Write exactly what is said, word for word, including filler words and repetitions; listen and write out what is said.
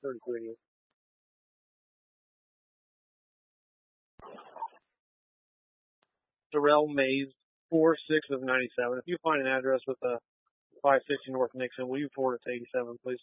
thirty-two eighty-eight. Darrell Mays, four six of ninety-seven. If you find an address with a five sixty North Nixon, will you forward it to eighty-seven, please?